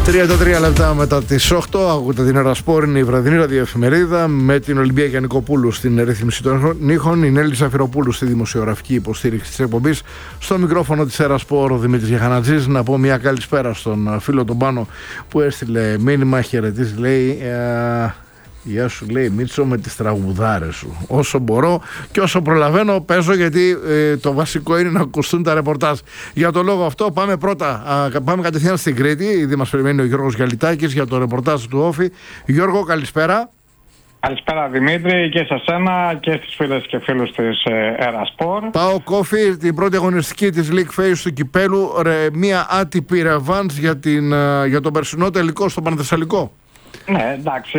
33 λεπτά μετά τις 8 ακούτε την Ερασπόρ, είναι η βραδινή ραδιοεφημερίδα με την Ολυμπία Γιαννικοπούλου στην ρύθμιση των ήχων, η Νέλη Σαφυροπούλου στη δημοσιογραφική υποστήριξη της εκπομπής. Στο μικρόφωνο της Ερασπόρ ο Δημήτρης Γιαχανατζής. Να πω μια καλησπέρα στον φίλο τον Πάνο που έστειλε μήνυμα, χαιρετίζει, λέει γεια σου, λέει Μίτσο, με τις τραγουδάρες σου. Όσο μπορώ και όσο προλαβαίνω παίζω, γιατί το είναι να ακουστούν τα ρεπορτάζ. Για το λόγο αυτό πάμε κατευθείαν στην Κρήτη. Ήδη μας περιμένει ο Γιώργος Γιαλιτάκης για το ρεπορτάζ του Όφη. Γιώργο, καλησπέρα. Καλησπέρα Δημήτρη, και σε σένα και στις φίλες και φίλους της Ερασπόρ. ΠΑΟΚ Όφη, την πρώτη αγωνιστική της League Phase του Κυπέλου, μια άτυπη ρεβάνς για τον περσινό τελικό στο Πανθεσσαλικό. Ναι, εντάξει,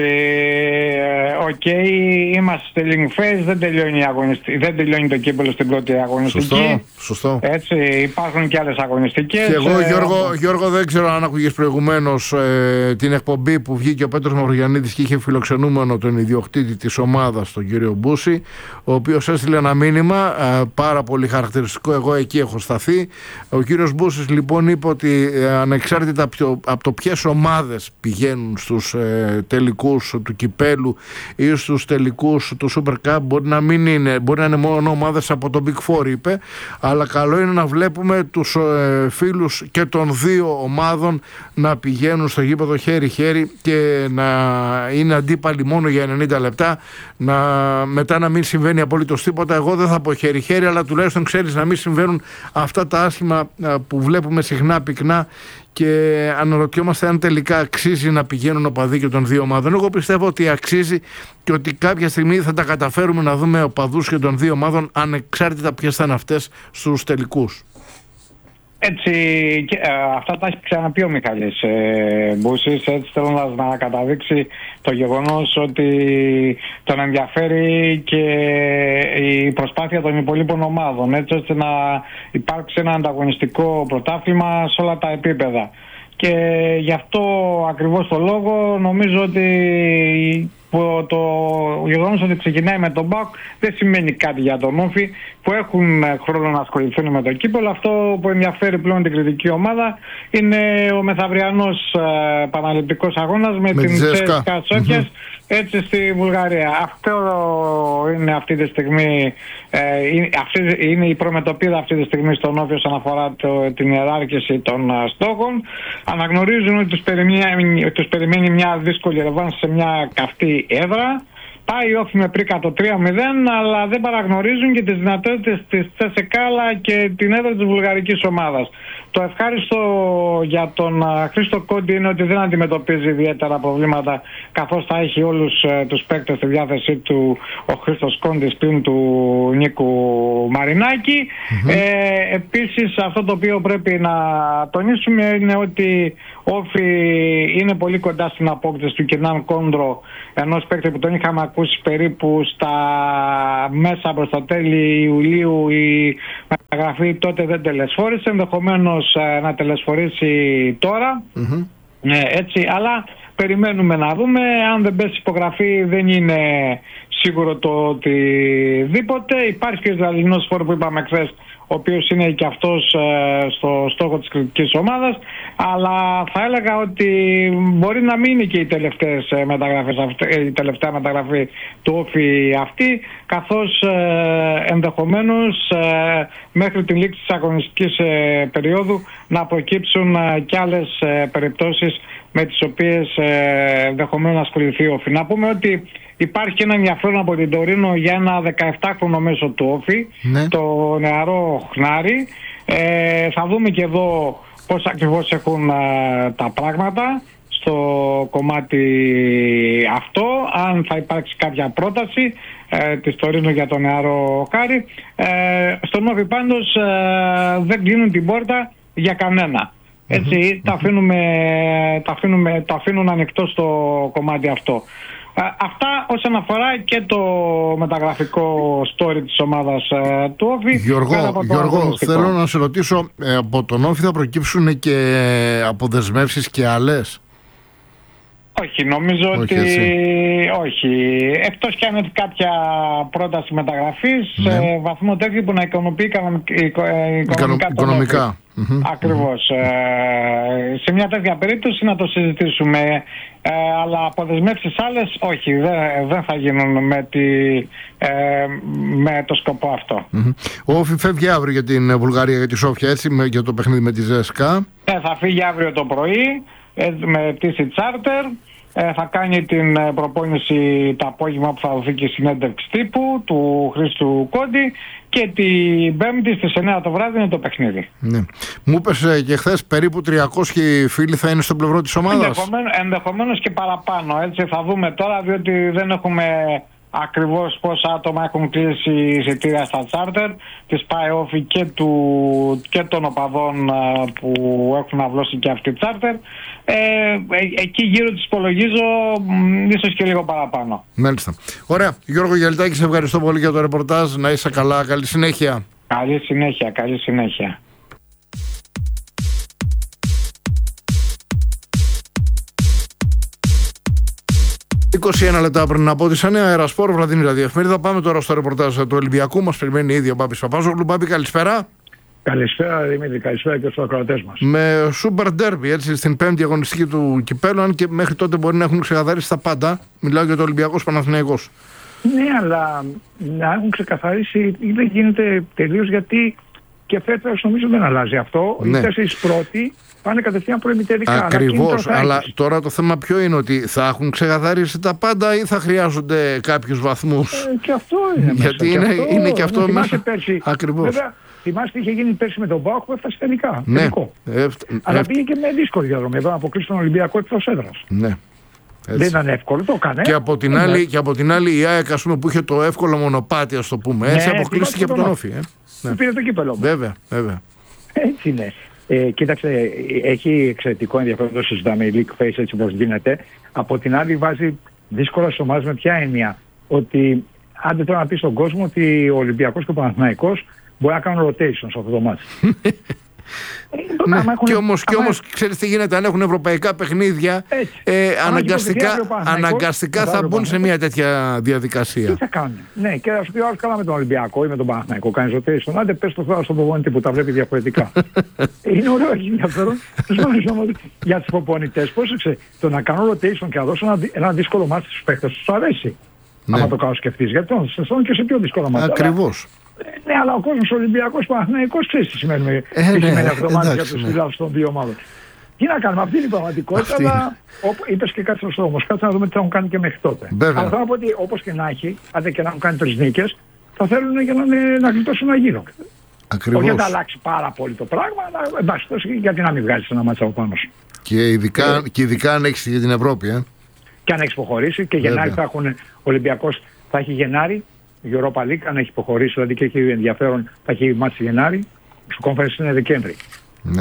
είμαστε στη League Phase, δεν τελειώνει το κύπελλο στην πρώτη αγωνιστική. Σωστό. Έτσι, υπάρχουν και άλλες αγωνιστικές. Και εγώ, Γιώργο, δεν ξέρω αν άκουγες προηγουμένως την εκπομπή που βγήκε ο Πέτρος Μαυρογιαννίδης και είχε φιλοξενούμενο τον ιδιοκτήτη της ομάδας, τον κύριο Μπούση, ο οποίος έστειλε ένα μήνυμα πάρα πολύ χαρακτηριστικό. Εγώ εκεί έχω σταθεί. Ο κύριος Μπούσης λοιπόν είπε ότι ανεξάρτητα από το ποιες ομάδες πηγαίνουν στους τελικούς του Κυπέλου ή στους τελικούς του Super Cup, μπορεί να είναι μόνο ομάδες από το Big Four, είπε, αλλά καλό είναι να βλέπουμε τους φίλους και των δύο ομάδων να πηγαίνουν στο γήπεδο χέρι-χέρι και να είναι αντίπαλοι μόνο για 90 λεπτά, μετά να μην συμβαίνει απολύτως τίποτα. Εγώ δεν θα πω χέρι-χέρι, αλλά τουλάχιστον ξέρεις να μην συμβαίνουν αυτά τα άσχημα που βλέπουμε συχνά πυκνά και αναρωτιόμαστε αν τελικά αξίζει να πηγαίνουν οπαδοί και των δύο ομάδων. Εγώ πιστεύω ότι αξίζει και ότι κάποια στιγμή θα τα καταφέρουμε να δούμε οπαδούς και των δύο ομάδων, ανεξάρτητα ποιες θα είναι αυτές, στους τελικούς. Έτσι, αυτά τα έχει ξαναπεί ο Μιχάλης Μπούσης, έτσι θέλοντας να καταδείξει το γεγονός ότι τον ενδιαφέρει και η προσπάθεια των υπολείπων ομάδων, έτσι ώστε να υπάρξει ένα ανταγωνιστικό πρωτάθλημα σε όλα τα επίπεδα. Και γι' αυτό ακριβώς το λόγο νομίζω ότι το γεγονός ότι ξεκινάει με τον ΠΑΟΚ δεν σημαίνει κάτι για τον Όφη, που έχουν χρόνο να ασχοληθούν με το κύπελλο. Αυτό που ενδιαφέρει πλέον την κριτική ομάδα είναι ο μεθαυριανός επαναληπτικός αγώνας με την CSKA Σόφιας, έτσι, στη Βουλγαρία. Αυτό είναι αυτή τη στιγμή, είναι η προμετωπίδα αυτή τη στιγμή στον Όφη όσον αφορά την ιεράρχηση των στόχων. Αναγνωρίζουν ότι τους περιμένει μια δύσκολη ρεβάνση σε μια καυτή έδρα. Πάει ο Όφη με πρίκα το 3-0, αλλά δεν παραγνωρίζουν και τις δυνατότητες της CSKA και την έδρα της βουλγαρικής ομάδας. Το ευχάριστο για τον Χρήστο Κόντι είναι ότι δεν αντιμετωπίζει ιδιαίτερα προβλήματα, καθώς θα έχει όλους τους παίκτες στη διάθεσή του ο Χρήστος Κόντις πλην του Νίκου Μαρινάκη. Επίσης, αυτό το οποίο πρέπει να τονίσουμε είναι ότι ο Όφη είναι πολύ κοντά στην απόκτηση του Κενάν Κόντρο, ενός παίκτη που τον είχαμε ακούσει περίπου στα μέσα προς τα τέλη Ιουλίου. Η μεταγραφή τότε δεν τελεσφόρησε, ενδεχομένως να τελεσφορήσει τώρα. Έτσι, αλλά περιμένουμε να δούμε. Αν δεν πέσει υπογραφή δεν είναι σίγουρο το οτιδήποτε. Υπάρχει και ο Ισραηλινός φόρ που είπαμε χθες, ο οποίος είναι και αυτός στο στόχο της κριτικής ομάδας, αλλά θα έλεγα ότι μπορεί να μην είναι και οι τελευταίες μεταγραφές, η τελευταία μεταγραφή του Όφη αυτή, καθώς ενδεχομένως μέχρι την λήξη της αγωνιστικής περίοδου να προκύψουν και άλλες περιπτώσεις με τις οποίες ενδεχομένως να ασχοληθεί ο Όφη. Να πούμε ότι υπάρχει ένα ενδιαφέρον από την Τωρίνο για ένα 17χρονο μέσο του Όφη, το νεαρό Χνάρι. Θα δούμε και εδώ πώς ακριβώς έχουν τα πράγματα στο κομμάτι αυτό, αν θα υπάρξει κάποια πρόταση της Τωρίνο για το νεαρό Χάρι. Στον Όφη πάντως δεν κλείνουν την πόρτα για κανένα. Έτσι, το αφήνουν ανοιχτό στο κομμάτι αυτό. Αυτά όσον αφορά και το μεταγραφικό story της ομάδας του Όφη. Γιώργο, θέλω να σε ρωτήσω, από τον Όφη θα προκύψουν και αποδεσμεύσεις και άλλες? Όχι, νομίζω ότι όχι. Εκτός κι αν έχει κάποια πρόταση μεταγραφής σε βαθμό τέτοιο που να ικανοποιεί οικονομικά. Οικονομικά. Ακριβώς. σε μια τέτοια περίπτωση να το συζητήσουμε. Αλλά αποδεσμεύσεις άλλες όχι, δεν θα γίνουν με το σκοπό αυτό. Ο Όφη φεύγει αύριο για την Βουλγαρία, για τη Σόφια, έτσι, για το παιχνίδι με τη ΖΕΣΚΑ. Θα φύγει αύριο το πρωί με πτήση τσάρτερ. Θα κάνει την προπόνηση το απόγευμα που θα δοθεί και η συνέντευξη τύπου του Χρήστου Κόντι, και την Πέμπτη στις 9 το βράδυ είναι το παιχνίδι. Ναι. Μου είπες και χθες περίπου 300 φίλοι θα είναι στο πλευρό της ομάδας. Ενδεχομένως και παραπάνω. Έτσι θα δούμε τώρα, διότι δεν έχουμε ακριβώς πόσα άτομα έχουν κλείσει εισιτήρια στα τσάρτερ της ΠΑΕ και των οπαδών που έχουν αυλώσει και αυτοί τσάρτερ. Εκεί γύρω της υπολογίζω ίσως και λίγο παραπάνω. Μάλιστα. Ωραία. Γιώργο Γιαλιτάκη, σε ευχαριστώ πολύ για το ρεπορτάζ. Να είσαι καλά. Καλή συνέχεια. Καλή συνέχεια. Καλή συνέχεια. 21 λεπτά πριν από τη Σανέα Αερασπόρ, Βλαντιμίρα Διεφημερίδα. Πάμε τώρα στο ρεπορτάζ του Ολυμπιακού. Μας περιμένει ήδη ο Μπάμπης Παπάζογλου. Μπάμπη, καλησπέρα. Καλησπέρα Δημήτρη, καλησπέρα και στους ακροατές μας. Με Super Derby, έτσι, στην 5η αγωνιστική του κυπέλου, αν και μέχρι τότε μπορεί να έχουν ξεκαθαρίσει τα πάντα. Μιλάω για το Ολυμπιακός Παναθηναϊκός. Ναι, αλλά να έχουν ξεκαθαρίσει δεν γίνεται τελείως, γιατί και φέτος νομίζω δεν αλλάζει αυτό. Ναι. Οι 4 πρώτοι πάνε κατευθείαν προημιτελικά. Ακριβώς, αλλά τώρα το θέμα ποιο είναι, ότι θα έχουν ξεκαθαρίσει τα πάντα ή θα χρειάζονται κάποιους βαθμούς. Και αυτό είναι. Γιατί είναι και αυτό μέσα. Ακριβώς. Βέβαια, θυμάστε τι είχε γίνει πέρσι με τον ΠΑΟΚ που έφτασε τελικά. Ναι. Αλλά πήγε και με δύσκολη διαδρομή. Εδώ να αποκλείσει τον Ολυμπιακό εκτός έδρας. Ναι. Έτσι. Δεν ήταν εύκολο, το έκανε. Και από την άλλη, η ΑΕΚ, ας πούμε, που είχε το εύκολο μονοπάτι, ας το πούμε, έτσι, αποκλείστηκε από τον Όφη. Πήρε το κύπελο. Βέβαια. Έτσι είναι. Κοίταξε, έχει εξαιρετικό ενδιαφέρον, το συζητάμε, η League Face έτσι όπως γίνεται. Από την άλλη, βάζει δύσκολα στις ομάδες με ποια έννοια. Ότι άντε τώρα να πει στον κόσμο ότι ο Ολυμπιακός και ο Παναθηναϊκός μπορεί να κάνουν rotation σε αυτό το μάτι. Ναι, και όμως ξέρεις τι γίνεται, αν έχουν ευρωπαϊκά παιχνίδια, αναγκαστικά θα μπουν σε μια τέτοια διαδικασία. Τι θα κάνουν. Ναι, και θα σου πει ο άλλος, καλά με τον Ολυμπιακό ή με τον Παναθηναϊκό κάνεις rotation. Άντε πες το τώρα στον προπονητή που τα βλέπει διαφορετικά. Είναι ωραίο, έχει ενδιαφέρον. Για τους προπονητές, πρόσεξε, το να κάνω rotation και να δώσω ένα δύσκολο μάτι στους παίκτες τους αρέσει. Αν το κάνω σκεφτείς, γιατί τον και σε πιο δύσκολο μάτι. Ακριβώς. Ναι, αλλά ο κόσμος Ολυμπιακός Παναθηναϊκός ξέρει τι σημαίνει αυτό το μάτι για τους φιλάθλους των δύο ομάδων. Τι να κάνουμε, αυτή είναι η πραγματικότητα, αλλά είπες και κάτι σωστό όμως. Κάτσε να δούμε τι θα έχουν κάνει και μέχρι τότε. Αλλά θέλω να πω ότι όπως και να έχει, άντε και να έχουν κάνει 3 νίκες, θα θέλουν για να γλιτώσουν ένα γύρο. Ακριβώς. Όχι να αλλάξει πάρα πολύ το πράγμα, αλλά εντάξει, γιατί να μην βγάλεις ένα μάτσα από πάνω σου. Και ειδικά αν έχεις για την Ευρώπη. Και αν έχεις υποχωρήσει, και Γενάρη θα έχουν, ο Ολυμπιακός θα έχει Γενάρη. Europa League, αν έχει υποχωρήσει, δηλαδή και έχει ενδιαφέρον, θα έχει μάτς Γενάρη, στο Conference είναι Δεκέμβρη. Ναι.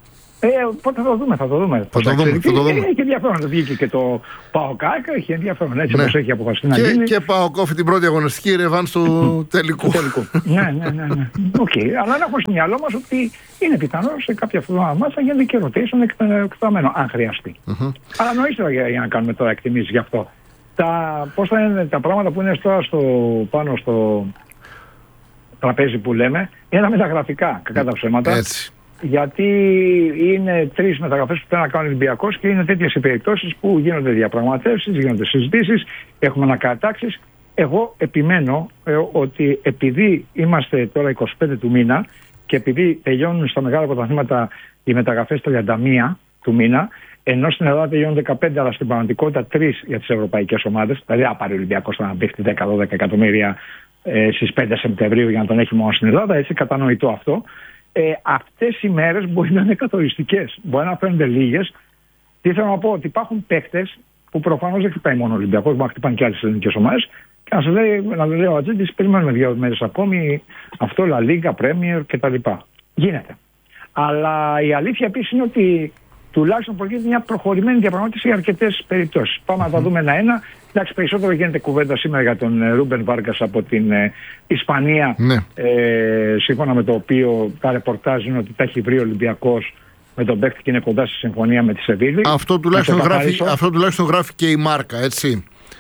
Πότε θα το δούμε. Θα το δούμε. Έχει ενδιαφέρον, το βγήκε και το ΠΑΟΚ, έχει ενδιαφέρον, έτσι όπως έχει αποφασιστεί να γίνει. Και ΠΑΟΚ την πρώτη αγωνιστική ρεβάνς του τελικού. Ναι. Οκ, αλλά να έχουμε στο μυαλό μας ότι είναι πιθανό σε κάποια μάτσα θα γίνει και rotation εκτεταμένο, αν χρειαστεί. Αλλά νωρίτερα για να κάνουμε τώρα εκτιμήσεις γι' αυτό. Πώς θα είναι τα πράγματα που είναι τώρα πάνω στο τραπέζι που λέμε, είναι τα μεταγραφικά, κακά τα ψέματα. Έτσι. Γιατί είναι 3 μεταγραφές που πρέπει να κάνει ο Ολυμπιακός και είναι τέτοιες οι περιπτώσεις που γίνονται διαπραγματεύσεις, γίνονται συζητήσεις, έχουμε ανακατάξεις. Εγώ επιμένω ότι επειδή είμαστε τώρα 25 του μήνα και επειδή τελειώνουν στα μεγάλα πρωταθλήματα οι μεταγραφές 31 του μήνα, ενώ στην Ελλάδα τελειώνουν 15, αλλά στην πραγματικότητα 3 για τις ευρωπαϊκές ομάδες. Δηλαδή, αν πάρει ο Ολυμπιακός να παίξει 10-12 εκατομμύρια στις 5 Σεπτεμβρίου για να τον έχει μόνο στην Ελλάδα, έτσι κατανοητό αυτό. Αυτές οι μέρες μπορεί να είναι καθοριστικές. Μπορεί να φαίνονται λίγες. Τι θέλω να πω, ότι υπάρχουν παίκτες που προφανώς δεν χτυπάει μόνο ο Ολυμπιακός, μπορεί να χτυπάνε και άλλες ελληνικές ομάδες. Και να λέει ο Ατζέντης, περιμένουμε 2 μέρες ακόμη, αυτό, La Liga, Premier κτλ. Γίνεται. Αλλά η αλήθεια επίσης είναι ότι τουλάχιστον προκύπτει μια προχωρημένη διαπραγμάτευση για αρκετές περιπτώσεις. Πάμε να τα δούμε ένα-ένα. Εντάξει, περισσότερο γίνεται κουβέντα σήμερα για τον Ρούμπεν Βάργκας από την Ισπανία. Ναι. Σύμφωνα με το οποίο τα ρεπορτάζ είναι ότι τα έχει βρει ο Ολυμπιακός με τον παίκτη και είναι κοντά στη συμφωνία με τη Σεβίλη. Αυτό τουλάχιστον γράφει και η Μάρκα, έτσι.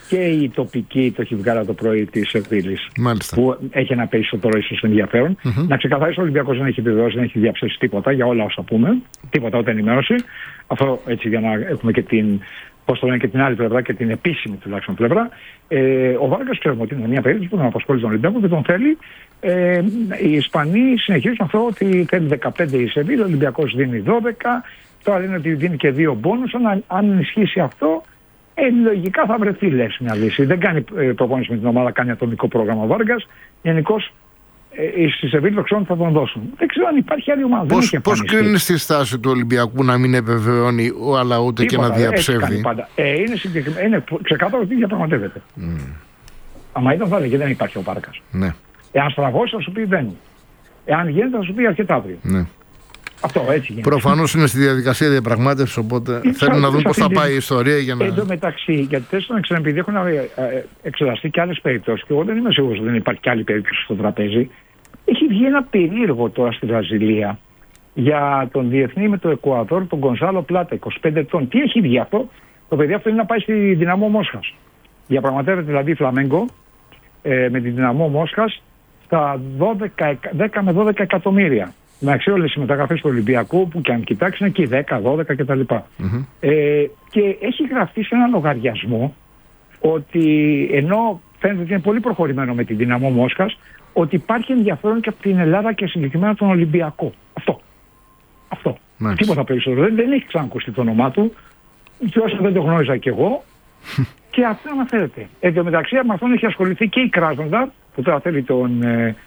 και η τοπική το έχει βγάλει το πρωί της Σεβίλης, που έχει ένα περισσότερο ίσως ενδιαφέρον. Να ξεκαθαρίσω, ο Ολυμπιακός δεν έχει επιβεβαιώσει, δεν έχει διαψεύσει τίποτα για όλα όσα πούμε, τίποτα ούτε ενημέρωση. Αυτό έτσι για να έχουμε και την, πώς το λένε, και την άλλη πλευρά και την επίσημη τουλάχιστον πλευρά. Ο Βάργκας ξέρουμε ότι είναι μια περίπτωση που τον απασχολεί τον Ολυμπιακό και τον θέλει. Οι Ισπανοί συνεχίζουν αυτό ότι θέλει 15 η Σεβίλη, ο Ολυμπιακός δίνει 12. Τώρα είναι ότι δίνει και 2 μπόνους. Αν ισχύσει αυτό, λογικά θα βρεθεί μια λύση. Δεν κάνει προπόνηση με την ομάδα, κάνει ατομικό πρόγραμμα ο Βάργκας. Γενικώς στη Σεβίλη το ξέρουν ότι θα τον δώσουν. Δεν ξέρω αν υπάρχει άλλη ομάδα. Πώς κρίνει τη στάση του Ολυμπιακού να μην επιβεβαιώνει αλλά ούτε τίποτα, και να διαψεύδει? Είναι ξεκάθαρο ότι διαπραγματεύεται. Άμα ήταν θα έλεγε δεν υπάρχει ο Βάργκας. Ναι. Εάν στραβώσει θα σου πει δεν. Εάν γίνεται θα σου πει αρκετά αύριο. Ναι. Αυτό έτσι γίνεται. Προφανώς είναι στη διαδικασία διαπραγμάτευσης, οπότε θέλουν να δουν πώς θα πάει η ιστορία για να. Εν τω μεταξύ, γιατί θες να ξέρουν, επειδή έχουν εξεταστεί και άλλες περιπτώσεις, και εγώ δεν είμαι σίγουρος ότι δεν υπάρχει και άλλη περίπτωση στο τραπέζι, έχει βγει ένα περίεργο τώρα στη Βραζιλία για τον διεθνή με το Εκουαδόρ, τον Γκονζάλο Πλάτα, 25 ετών. Τι έχει βγει αυτό? Το παιδί αυτό είναι να πάει στη Δυναμό Μόσχας. Διαπραγματεύεται δηλαδή η Φλαμέγκο με τη Δυναμό Μόσχας στα 10 με 12 εκατομμύρια. Με όλες οι μεταγραφές του Ολυμπιακού που και αν κοιτάξει είναι εκεί 10, 12 κτλ. Και έχει γραφτεί σε ένα λογαριασμό ότι ενώ φαίνεται ότι είναι πολύ προχωρημένο με την Δυναμό Μόσχας, ότι υπάρχει ενδιαφέρον και από την Ελλάδα και συγκεκριμένα τον Ολυμπιακό. Αυτό. Τίποτα περισσότερο. Δεν έχει ξανακουστεί το όνομά του, και όσο δεν το γνώριζα κι εγώ, και αυτό αναφέρεται. Εν τω μεταξύ με αυτόν έχει ασχοληθεί και η Κράσνονταρ, που τώρα θέλει τον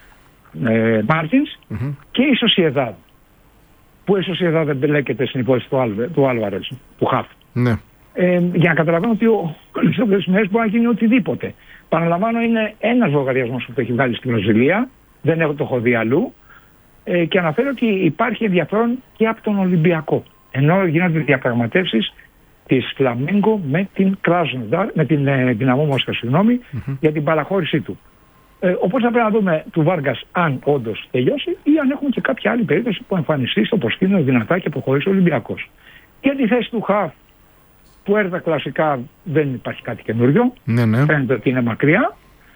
Μάρτινς, και η Σοσιεδάδ. Που η Σοσιεδάδ δεν μπλέκεται στην υπόθεση του Άλβαρες, του Χαφ. Ναι. Για να καταλαβαίνω ότι ο Λισόβες μπορεί να γίνει οτιδήποτε. Παραλαμβάνω, είναι ένας λογαριασμός που το έχει βγάλει στη Βραζιλία, δεν το έχω δει αλλού, και αναφέρω ότι υπάρχει ενδιαφέρον και από τον Ολυμπιακό. Ενώ γίνονται διαπραγματεύσεις της Φλαμέγκο με την Κράσνονταρ, με την Δυναμό Μόσχα, για την παραχώρησή του. Οπότε θα πρέπει να δούμε του Βάργκας αν όντως τελειώσει ή αν έχουμε και κάποια άλλη περίπτωση που εμφανιστεί στο προσκήνιο δυνατά και προχωρήσει ο Ολυμπιακός. Για τη θέση του Χαφ, που έρθα κλασικά δεν υπάρχει κάτι καινούριο. Ναι. Φαίνεται ότι είναι μακριά.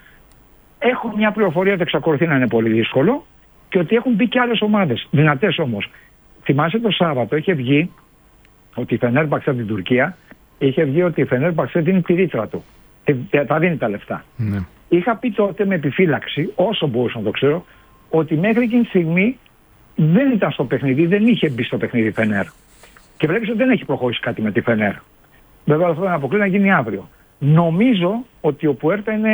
Έχω μια πληροφορία ότι εξακολουθεί να είναι πολύ δύσκολο και ότι έχουν μπει και άλλες ομάδες, δυνατές όμως. Θυμάσαι το Σάββατο είχε βγει ότι η Φενέρμπαξε από την Τουρκία, είχε βγει ότι η Φενέρμπαξε δίνει τη ρήτρα του. Θα δίνει τα λεφτά. Ναι. Είχα πει τότε με επιφύλαξη, όσο μπορούσα να το ξέρω, ότι μέχρι εκείνη τη στιγμή δεν ήταν στο παιχνίδι, δεν είχε μπει στο παιχνίδι η Φενέρ. Και βλέπεις ότι δεν έχει προχωρήσει κάτι με τη Φενέρ. Βέβαια αυτό δεν αποκλεί να γίνει αύριο. Νομίζω ότι ο Πουέρτα είναι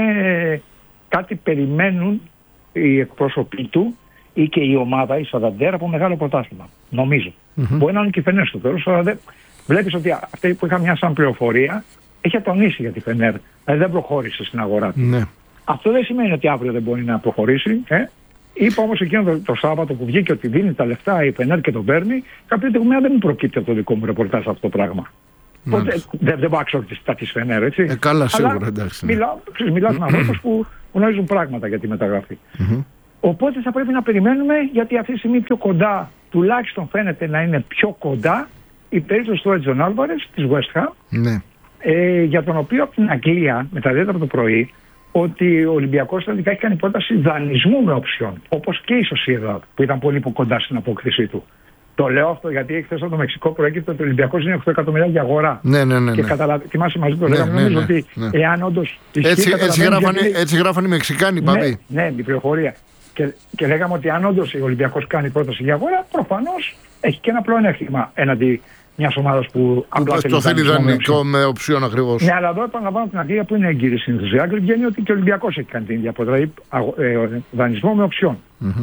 κάτι περιμένουν οι εκπρόσωποι του ή και η ομάδα, η Σανταντέρ, από μεγάλο πρωτάθλημα. Νομίζω. Μπορεί να είναι και η Φενέρ στο τέλος, αλλά βλέπεις ότι αυτή που είχα μια σαν πληροφορία έχει ατονίσει για τη Φενέρ. Δηλαδή δεν προχώρησε στην αγορά του. Ναι. Αυτό δεν σημαίνει ότι αύριο δεν μπορεί να προχωρήσει. Είπα όμως εκείνο το Σάββατο που βγήκε ότι δίνει τα λεφτά η Φενέρ και τον παίρνει, κάποια στιγμή δεν μου προκύπτει από το δικό μου ρεπορτάζ αυτό το πράγμα. Οπότε δεν μπορώ να ξέρω τα της Φενέρ, έτσι. Καλά, σίγουρα, εντάξει. Μιλάω με ανθρώπους που γνωρίζουν πράγματα για τη μεταγραφή. Οπότε θα πρέπει να περιμένουμε, γιατί αυτή τη στιγμή πιο κοντά, τουλάχιστον φαίνεται να είναι πιο κοντά, η περίπτωση του Έτζον Άλβαρες της West Ham. Ναι. Για τον οποίο από την Αγγλία μεταδίδεται από το πρωί ότι ο Ολυμπιακός τελικά έχει κάνει πρόταση δανεισμού με οψιόν, όπως και η Σοσιεδάδ, που ήταν πολύ κοντά στην απόκτησή του. Το λέω αυτό γιατί χθες από το Μεξικό προέκυψε ότι ο Ολυμπιακός είναι 8 εκατομμύρια για αγορά. Ναι. Και θυμάσαι μαζί το λέγαμε, νομίζω ότι εάν όντως. Έτσι γράφανε οι Μεξικάνοι, Παπί. Ναι, η πληροφορία. Και λέγαμε ότι αν όντως ο Ολυμπιακός κάνει πρόταση για αγορά, προφανώς έχει και ένα πλεονέκτημα έναντι μιας ομάδας που απλά το θέλει δανεικό με οψιόν ακριβώς. Ναι, αλλά εδώ επαναλαμβάνω την Αγγλία που είναι έγκυρη συνήθως. Η Αγγλία βγαίνει ότι και ο Ολυμπιακός έχει κάνει την ίδια πρόταση, δανεισμό με οψιόν.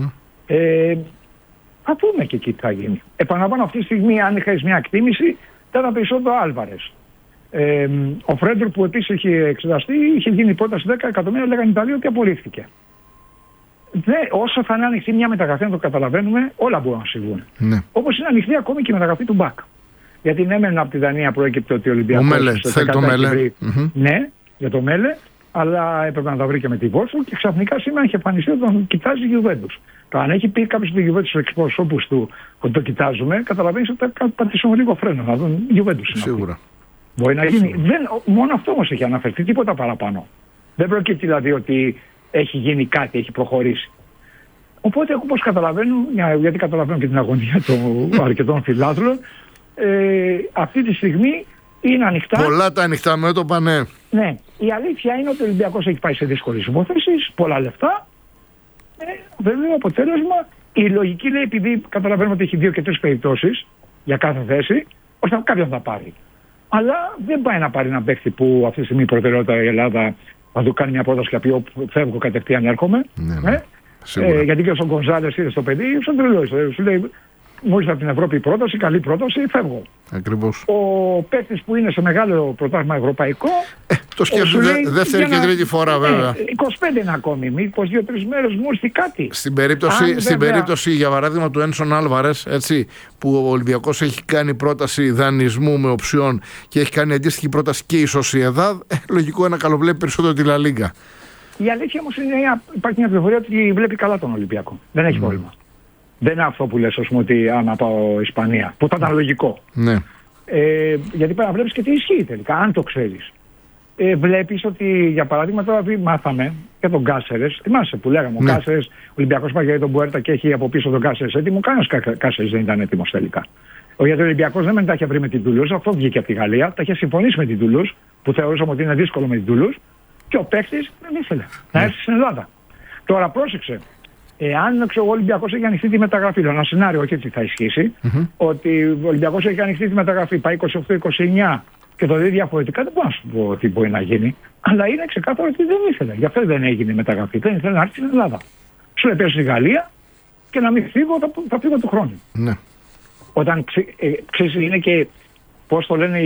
Θα δούμε και εκεί τι θα γίνει. Επαναλαμβάνω, αυτή τη στιγμή, αν είχα μια εκτίμηση, θα ήταν περισσότερο Άλβαρες. Ο Φρέντορ που επίσης είχε εξεταστεί, είχε γίνει πρόταση 10 εκατομμύρια, λέγανε οι Ιταλοί ότι απορρίφθηκε. Όσο θα είναι ανοιχτή μια μεταγραφή, να το καταλαβαίνουμε, όλα μπορούν να συμβούν. Ναι. Όπως είναι ανοιχτή ακόμη και η μεταγραφή του Μπακ. Γιατί ναι, μεν από τη Δανία προέκυπτε ότι ο Ολυμπιακός. Θέλει το Μέλε. Ναι, για το Μέλε, αλλά έπρεπε να τα βρει και με τη Βόρσο και ξαφνικά σήμερα είχε εμφανιστεί ότι τον κοιτάζει η Γιουβέντους. Τώρα, αν έχει πει κάποιος του Γιουβέντους στους εκπροσώπους του ότι το κοιτάζουμε, καταλαβαίνεις ότι θα πατήσουμε λίγο φρένο να δουν Γιουβέντους. Σίγουρα. Μπορεί να γίνει. Μόνο αυτό όμως έχει αναφερθεί, τίποτα παραπάνω. Δεν προκύπτει δηλαδή ότι έχει γίνει κάτι, έχει προχωρήσει. Οπότε, όπως καταλαβαίνω, γιατί καταλαβαίνω και την αγωνία των αρκετών φιλάθλων, αυτή τη στιγμή είναι ανοιχτά. Πολλά τα ανοιχτά μέτωπα, ναι. Ναι. Η αλήθεια είναι ότι ο Ολυμπιακός έχει πάει σε δύσκολες υποθέσεις, πολλά λεφτά. Βέβαια, αποτέλεσμα, η λογική λέει, επειδή καταλαβαίνουμε ότι έχει 2 και 3 περιπτώσεις για κάθε θέση, ώστε κάποιον θα πάρει. Αλλά δεν πάει να πάρει ένα παίκτη που αυτή τη στιγμή η προτεραιότητα η Ελλάδα θα του κάνει μια πρόταση και πει: φεύγω κατευθείαν, έρχομαι. Ναι. Γιατί και ο Γκονζάλες είδε στο παιδί, στον τρελό. Σου λέει: μου ήρθε από την Ευρώπη η πρόταση, καλή πρόταση, φεύγω. Ακριβώς. Ο παίκτης που είναι σε μεγάλο πρωτάθλημα ευρωπαϊκό. Το σκέφτεται δεύτερη και τρίτη φορά, βέβαια. 25 είναι ακόμη. Μήπως 2-3 μέρες μου ήρθε κάτι. Στην περίπτωση, για παράδειγμα, του Ένσον Άλβαρες, που ο Ολυμπιακός έχει κάνει πρόταση δανεισμού με οψιόν και έχει κάνει αντίστοιχη πρόταση και η Σοσιεδάδ, λογικό είναι να καλοβλέπει περισσότερο τη Λα Λίγκα. Η αλήθεια όμως είναι υπάρχει μια πληροφορία ότι βλέπει καλά τον Ολυμπιακό. Δεν έχει πρόβλημα. Δεν είναι αυτό που λες, ας πούμε, ότι άμα πάω Ισπανία, που θα ήταν λογικό. Ναι. Γιατί πρέπει να βλέπεις και τι ισχύει τελικά, αν το ξέρεις. Βλέπεις ότι, για παράδειγμα, τώρα μάθαμε και τον Κάσερες. Θυμάσαι που λέγαμε, ο Κάσερες, ο Ολυμπιακός πάει για τον Μπουέρτα και έχει από πίσω τον Κάσερες έτοιμο. Κανένας Κάσερες δεν ήταν έτοιμος τελικά. Γιατί ο Ολυμπιακός δεν τα είχε βρει με την Τουλούζ, αυτό βγήκε από τη Γαλλία. Τα είχε συμφωνήσει με την Τουλούζ, που θεωρούσαμε ότι είναι δύσκολο με την Τουλούζ, και ο παίκτης δεν ήθελε να έρθει στην Ελλάδα. Τώρα πρόσεξε. Εάν ο Ολυμπιακός έχει ανοιχτεί τη μεταγραφή, ένα σενάριο, όχι έτσι θα ισχύσει, ότι ο Ολυμπιακός έχει ανοιχτεί τη μεταγραφή, πάει 28-29 και το δει διαφορετικά, δεν μπορώ να σου πω τι μπορεί να γίνει. Αλλά είναι ξεκάθαρο ότι δεν ήθελε. Γι' αυτό δεν έγινε η μεταγραφή. Δεν ήθελε να έρθει στην Ελλάδα. Σου λέει: πες στη Γαλλία και να μην φύγω, θα φύγω του χρόνου. Ναι. Όταν ξέρεις, είναι και πώς το λένε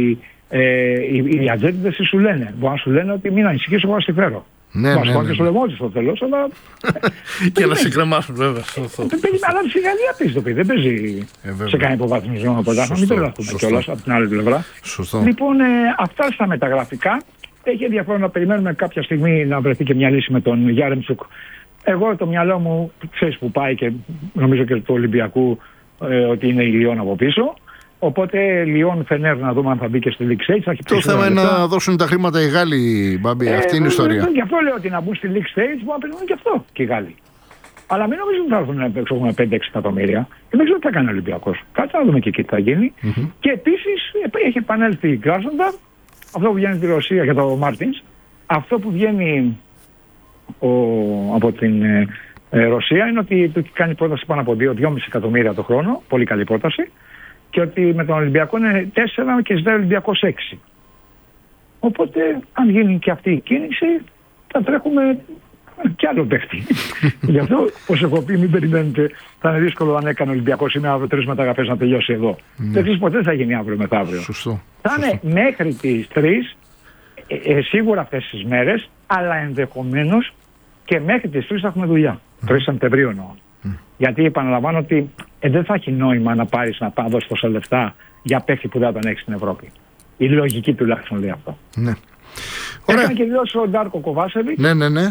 οι ατζέντιδες, σου λένε. Μπορεί να σου λένε ότι μην ανησυχείς, εγώ θα στη φέρω. Ναι, μας πάνε και στο λαιμό της στο τέλος, αλλά. Και να συγκρεμάσουν, βέβαια. Αλλά στη Γαλλία παίζει το παιδί, δεν παίζει σε κανένα υποβαθμισμό πρωτάθλημα. Μην το λάθουμε κιόλας από την άλλη πλευρά. Λοιπόν, αυτά στα μεταγραφικά. Έχει ενδιαφέρον να περιμένουμε κάποια στιγμή να βρεθεί και μια λύση με τον Γιάρεμτσουκ. Εγώ το μυαλό μου, ξέρεις που πάει και νομίζω και του Ολυμπιακού ότι είναι η Λιόν από πίσω. Οπότε Λιόν Φενέρ να δούμε αν θα μπει και στη League Stage. Το θέμα είναι να δώσουν τα χρήματα οι Γάλλοι, Μπαμπή. Αυτή είναι η ιστορία. Γι' αυτό λέω ότι να μπουν στη League Stage μπορούν να περιμένουν και αυτό και οι Γάλλοι. Αλλά μην νομίζω ότι θα έρθουν να παίξουν 5-6 εκατομμύρια. Και δεν ξέρω τι θα κάνει ο Ολυμπιακός. Κάτσε να δούμε και εκεί τι θα γίνει. Και επίσης έχει επανέλθει η Κράσνονταρ, αυτό που βγαίνει στη Ρωσία για το Μάρτινς, αυτό που βγαίνει από την Ρωσία είναι ότι του κάνει πρόταση πάνω από 2-2,5 εκατομμύρια το χρόνο. Πολύ καλή πρόταση. Και ότι με τον Ολυμπιακό είναι 4 και ζητάει ο Ολυμπιακός 6. Οπότε, αν γίνει και αυτή η κίνηση, θα τρέχουμε κι άλλο παίχτη. Γι' αυτό, όπως έχω πει, μην περιμένετε, θα είναι δύσκολο αν έκανε ο Ολυμπιακός σήμερα αύριο 3 μεταγραφές να τελειώσει εδώ. Δεν ξέρεις ποτέ θα γίνει αύριο μεθαύριο. Σωστό. Θα είναι μέχρι τις 3, σίγουρα αυτές τις μέρες, αλλά ενδεχομένως και μέχρι τις 3 θα έχουμε δουλειά. 3 Σεπτεμβρίου εννοώ. Γιατί επαναλαμβάνω ότι δεν θα έχει νόημα να πάρεις να δώσεις τόσα λεφτά για παίχτη που δεν τον έχει στην Ευρώπη. Η λογική τουλάχιστον λέει αυτό. Ναι. Έκανε και δηλώσει ο Ντάρκο Κοβάσεβιτς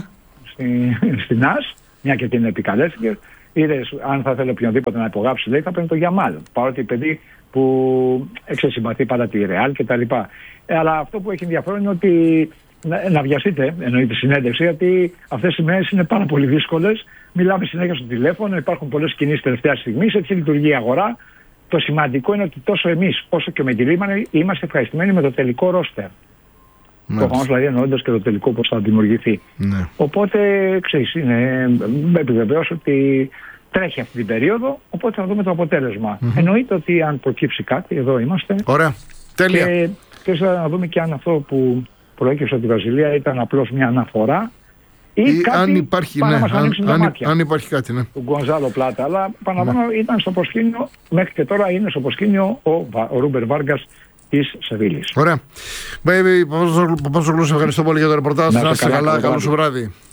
στην ΑΣ, μια και την επικαλέστηκε. Είδες, αν θα θέλει οποιονδήποτε να υπογράψει, λέει, θα παίρνει το Γιαμάλ. Παρότι παιδί που εξεσυμπαθεί πάντα τη Ρεάλ κτλ. Αλλά αυτό που έχει ενδιαφέρον είναι ότι να βιαστείτε, εννοείται συνέντευξη, γιατί αυτές οι μέρες είναι πάρα πολύ δύσκολες. Μιλάμε συνέχεια στο τηλέφωνο, υπάρχουν πολλές κινήσεις τελευταία στιγμή, έτσι λειτουργεί η αγορά. Το σημαντικό είναι ότι τόσο εμείς όσο και με τη Λίμανη είμαστε ευχαριστημένοι με το τελικό ρόστερ. Προφανώς δηλαδή εννοώντας και το τελικό πώς θα δημιουργηθεί. Ναι. Οπότε ξέρεις, με επιβεβαίωσε ότι τρέχει αυτή την περίοδο, οπότε θα δούμε το αποτέλεσμα. Εννοείται ότι αν προκύψει κάτι, εδώ είμαστε. Ωραία. Τέλεια. Και θα δούμε και αν αυτό που προέκυψε από τη Βραζιλία ήταν απλώς μια αναφορά. Ή κάτι αν υπάρχει, αν υπάρχει κάτι, ναι. Του Γκονζάλο Πλάτα. Αλλά παραλαμβάνω ήταν στο προσκήνιο, μέχρι και τώρα είναι στο προσκήνιο ο Ρούμπερ Βάργκας της Σεβίλης. Ωραία. Παπάζογλου, σε ευχαριστώ πολύ για το ρεπορτάζ. Να είστε καλά, καλό σου βράδυ.